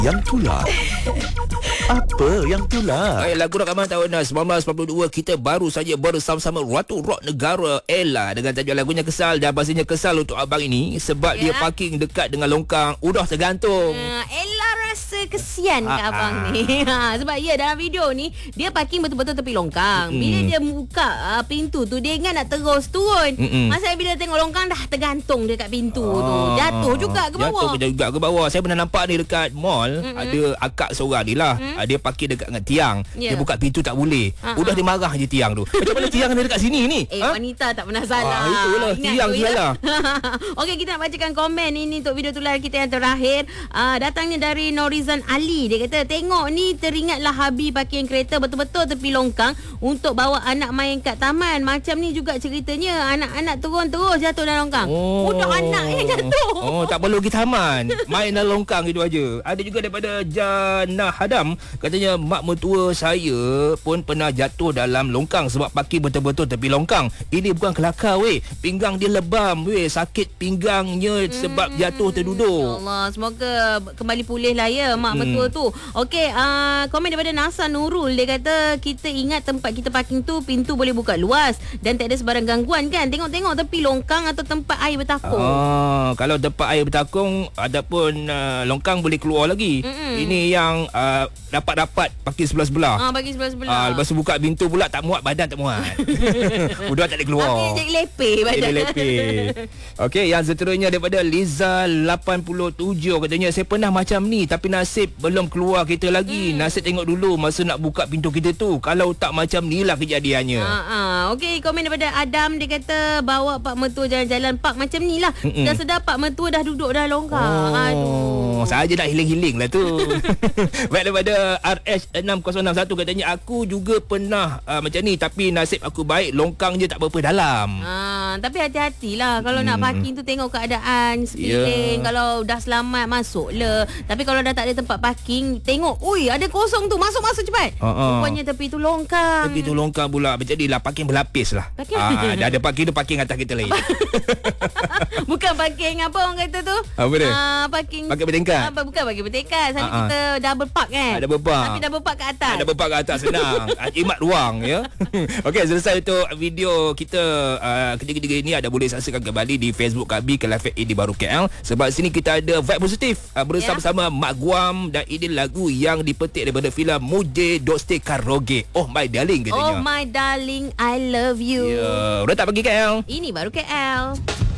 Yang tular. Apa yang tular? Lagu rakaman tahun 1942, kita baru saja bersama-sama Ratu Rock Negara Ella dengan tajuk lagunya Kesal. Dan pastinya kesal untuk abang ini sebab dia parking dekat dengan longkang, udah tergantung. Ella rasa kesian kat abang ni. Sebab dalam video ni dia parking betul-betul tepi longkang. Bila dia buka pintu tu, dia ingat nak terus turun. Masa bila tengok longkang dah tergantung dekat pintu tu. Jatuh juga ke bawah. Jatuh juga ke bawah. Saya pernah nampak ni dekat mall. Ada akak seorang ni lah. Dia parking dekat dengan tiang. Dia buka pintu tak boleh. Udah dia marah je tiang tu. Macam mana tiang ada dekat sini ni? Wanita tak pernah salah. Itulah tiang je lah. Okey, kita nak bacakan komen ini untuk video tular kita yang terakhir. Datangnya dari Norizan Ali. Dia kata, tengok ni teringatlah Habi parking kereta betul-betul tepi longkang untuk bawa anak main kat taman. Macam ni juga ceritanya. Anak-anak turun terus jatuh dalam longkang. Udah anak yang jatuh. Tak perlu pergi taman. Main dalam longkang itu aja. Ada juga daripada Jannah Hadam. Katanya mak mertua saya pun pernah jatuh dalam longkang sebab parking betul-betul tepi longkang. Ini bukan kelakar weh. Pinggang dia lebam weh. Sakit pinggangnya sebab jatuh terduduk. Allah, semoga kembali pulih lah mak mertua tu. Okey, komen daripada Nasa Nurul. Dia kata, kita ingat tempat kita parking tu pintu boleh buka luas dan tak ada sebarang gangguan kan. Tengok-tengok tepi longkang atau tempat air bertakung. Kalau tempat air bertakung ataupun longkang boleh keluar lagi. Ini yang dapat parking sebelah-sebelah. Parking sebelah-sebelah. Lepas tu buka pintu pula tak muat, badan tak muat. Udah tak boleh keluar. Tapi jadi lepeh badan. Jadi lepeh. Okey, yang seterusnya daripada Liza 87. Katanya, saya pernah macam ni tapi nasib belum keluar kereta lagi. Nasib tengok dulu masa nak buka pintu kita tu. Kalau tak macam ni lah kejadiannya. Okey, komen daripada Adam. Dia kata, bawa pak mertua jalan-jalan park macam ni lah. Dah sedar pak mertua dah duduk dah longkang. Aduh, saja nak hiling-hiling lah tu. Baik, daripada RH6061 katanya, aku juga pernah macam ni tapi nasib aku baik, longkang je tak berapa dalam. Tapi hati-hatilah kalau nak parking tu, tengok keadaan sekeliling. Kalau dah selamat, masuk le. Tapi kalau dah tak ada tempat parking, tengok, ui ada kosong tu, masuk cepat. Rupanya tepi tu longkang. Tepi tu longkang pula. Jadilah parking berlapis lah. Dah ada parking tu, parking atas kita lain. Bukan parking apa orang kata tu? Apa dia? Parking bertingkat. Bukan parking bertingkat. Selalu kita double park kan? Double park. Tapi double park kat atas. Double park kat atas senang. Jimat ruang ya. Okey, selesai untuk video kita ketiga-tiga ini. Ada boleh saksikan kembali di Facebook kami Kelafet di Baru KL. Sebab sini kita ada vibe positif bersama-sama Mak Guam. Dan ini lagu yang dipetik daripada filem Muje Doste Karaoke. Oh my darling katanya. Oh my darling, I love you. Udah tak pergi KL? Ini Baru KL.